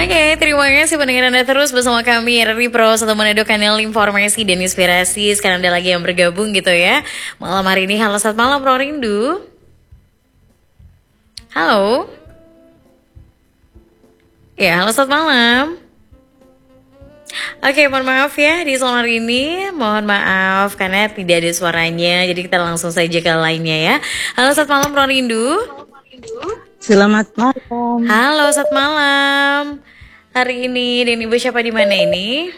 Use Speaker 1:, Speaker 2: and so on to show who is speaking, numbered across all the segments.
Speaker 1: Oke, terima kasih pendengar Anda terus bersama kami RRI Pro, satu Manado, kanal informasi dan inspirasi. Sekarang ada lagi yang bergabung gitu ya. Malam hari ini, halo selamat malam Pro Rindu. Halo. Ya, halo selamat malam. Oke, mohon maaf ya di soal hari ini. Mohon maaf karena tidak ada suaranya. Jadi kita langsung saja ke lainnya ya. Halo selamat malam Pro Rindu.
Speaker 2: Selamat malam.
Speaker 1: Halo selamat malam. Hari ini dan Ibu siapa di mana ini?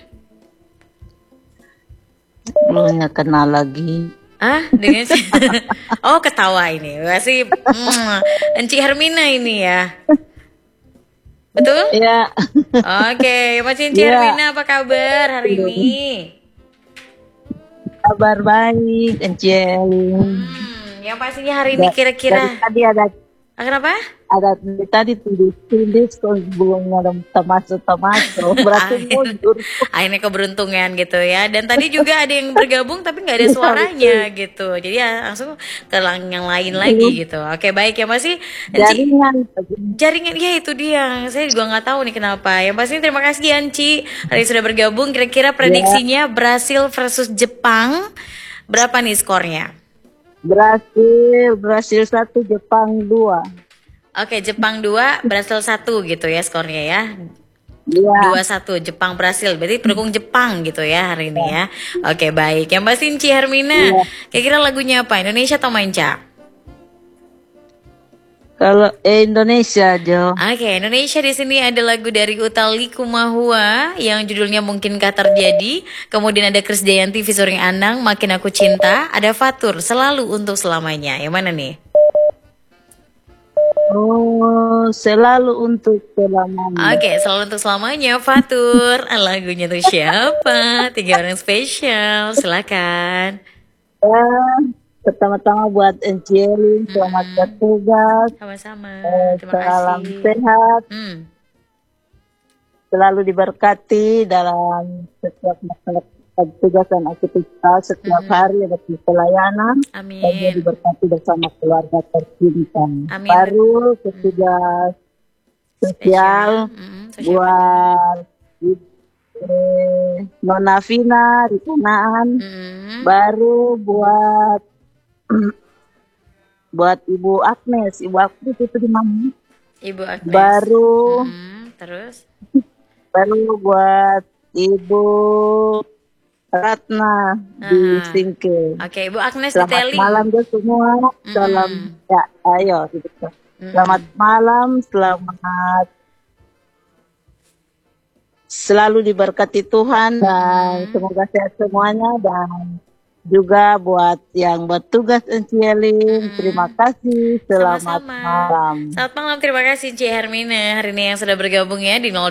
Speaker 2: Belum kenal lagi.
Speaker 1: Dengan oh, ketawa ini. Masih Enci Hermina ini ya. Betul?
Speaker 2: Ya.
Speaker 1: Oke, Mas Enci Hermina apa kabar hari ini?
Speaker 2: Kabar baik, Encel.
Speaker 1: Yang pastinya hari ini kira-kira
Speaker 2: tadi ada
Speaker 1: kenapa?
Speaker 2: Ada tadi tulis belum ada termasuk berarti mundur.
Speaker 1: Akhirnya keberuntungan gitu ya. Dan tadi juga ada yang bergabung tapi nggak ada suaranya gitu. Jadi ya langsung ke yang lain lagi gitu. Oke, baik ya masih jaringan ya itu dia. Saya juga nggak tahu nih kenapa. Yang pasti terima kasih Anci hari sudah bergabung. Kira-kira prediksinya Brasil versus Jepang berapa nih skornya?
Speaker 2: Brasil 1, Jepang 2.
Speaker 1: Oke, Jepang 2, Brasil 1 gitu ya skornya ya. 2-1 Jepang Brasil. Berarti pendukung Jepang gitu ya hari ini ya. Oke, baik. Yang Mbak Sinci Hermina, kira-kira lagunya apa? Indonesia atau Manca?
Speaker 2: Kalau Indonesia, Jo.
Speaker 1: Oke, Indonesia di sini ada lagu dari Utha Likumahua yang judulnya Mungkinkah Terjadi. Kemudian ada Krisdayanti featuring Anang, Makin Aku Cinta. Ada Fatur, Selalu Untuk Selamanya. Yang mana nih?
Speaker 2: Oh, Selalu Untuk Selamanya.
Speaker 1: Oke, Selalu Untuk Selamanya, Fatur. Lagunya tuh siapa? 3 orang spesial, silakan.
Speaker 2: Pertama-tama buat Encel, selamat bertugas.
Speaker 1: Sama-sama. Terima
Speaker 2: Salam
Speaker 1: kasih.
Speaker 2: sehat. Selalu diberkati dalam setiap masalah tugas dan aktivitas setiap hari ada pelayanan.
Speaker 1: Amin.
Speaker 2: Dan diberkati bersama keluarga tercinta.
Speaker 1: Amin.
Speaker 2: Baru petugas sosial buat Nona Vina di Kanaan. Baru buat Ibu Agnes itu di mana? Ibu Agnes. Baru
Speaker 1: terus
Speaker 2: baru buat Ibu Ratna di Singke.
Speaker 1: Oke, Ibu Agnes
Speaker 2: selamat
Speaker 1: detailing.
Speaker 2: Malam ya semua. Salam ya, ayo gitu. Selamat malam, selamat selalu diberkati Tuhan dan semoga sehat semuanya, dan juga buat yang bertugas Encielin, terima kasih. Selamat malam.
Speaker 1: Selamat malam, terima kasih Ci Hermina hari ini yang sudah bergabung ya di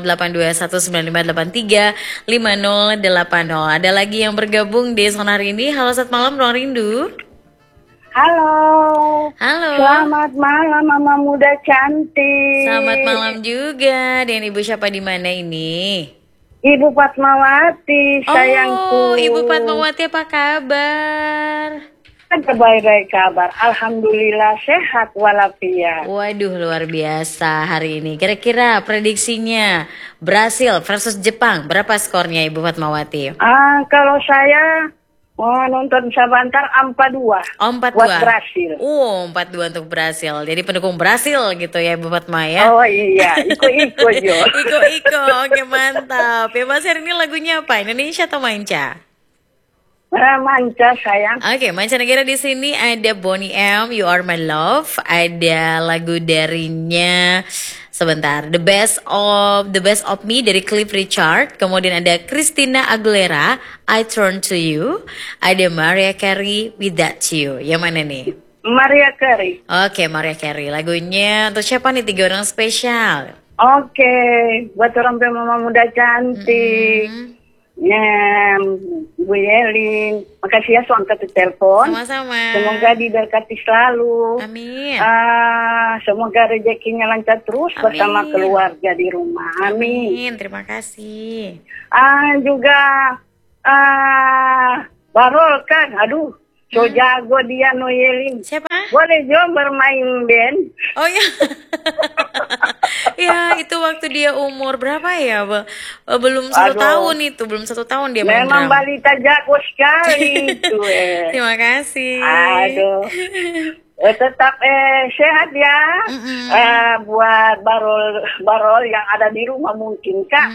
Speaker 1: 082195835080. Ada lagi yang bergabung di Zona hari ini. Halo, selamat malam Ruang Rindu.
Speaker 3: Halo.
Speaker 1: Halo.
Speaker 3: Selamat malam Mama Muda Cantik.
Speaker 1: Selamat malam juga. Dan Ibu siapa di mana ini?
Speaker 3: Ibu Fatmawati, sayangku.
Speaker 1: Oh, Ibu Fatmawati apa kabar?
Speaker 3: Ada baik-baik kabar. Alhamdulillah sehat walafiat.
Speaker 1: Waduh, luar biasa hari ini. Kira-kira prediksinya Brasil versus Jepang, berapa skornya Ibu Fatmawati?
Speaker 3: Kalau saya mau nonton sebentar 4-2.
Speaker 1: Oh, 4-2.
Speaker 3: Buat Brasil.
Speaker 1: 4-2 untuk Brasil. Jadi pendukung Brasil gitu ya Ibu Fatma ya.
Speaker 3: Oh iya, iko-iko Jo.
Speaker 1: Iko-iko, oke mantap. Ya Mas, hari ini lagunya apa? Indonesia atau Manca?
Speaker 3: Manca sayang.
Speaker 1: Oke, mancanegara di sini ada Boney M, You Are My Love. Ada lagu darinya sebentar, The Best of Me dari Cliff Richard. Kemudian ada Christina Aguilera, I Turn to You. Ada Mariah Carey, Without You. Yang mana nih?
Speaker 3: Mariah Carey.
Speaker 1: Oke, Mariah Carey. Lagunya untuk siapa nih 3 orang spesial?
Speaker 3: Oke, buat orang Mama Muda Cantik. Ya, Bu Yelin, makasih ya so angkat telepon.
Speaker 1: Sama-sama.
Speaker 3: Semoga diberkati selalu.
Speaker 1: Amin.
Speaker 3: Semoga rezekinya lancar terus bersama keluarga di rumah. Amin.
Speaker 1: Terima kasih.
Speaker 3: Juga Barol kan, aduh, So jago dia Noelin.
Speaker 1: Siapa?
Speaker 3: Boleh Jo bermain band?
Speaker 1: Oh ya. Ya, itu waktu dia umur berapa ya? Belum 1 tahun itu, belum 1 tahun dia main
Speaker 3: Memang
Speaker 1: drum.
Speaker 3: balita jago sekali itu.
Speaker 1: Terima kasih.
Speaker 3: Aduh. Tetap sehat ya. Buat barol yang ada di rumah mungkin Kak.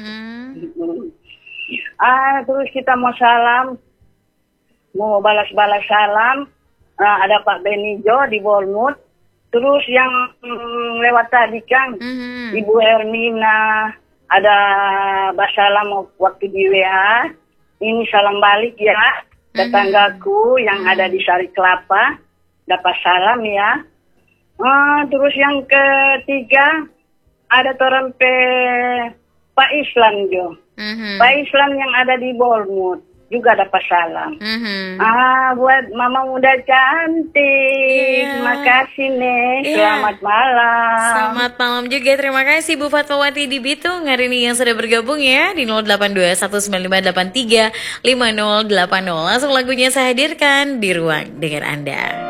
Speaker 3: Terus kita mau salam, mau balas-balas salam. Ada Pak Benijo di Bournemouth. Terus yang lewat tadi Kang, Ibu Hermina, ada basalam waktu di WA. Ini salam balik ya, tetanggaku yang ada di Sari Kelapa, dapat salam ya. Terus yang ketiga, ada torempe Pak Islam Jo. Pak Islam yang ada di Bournemouth juga dapat salam. Buat mama muda cantik, makasih nih. Selamat malam.
Speaker 1: Selamat malam juga, terima kasih Bu Fatmawati di Bitung hari ini yang sudah bergabung ya di 082195835080. Langsung lagunya saya hadirkan di ruang dengan Anda.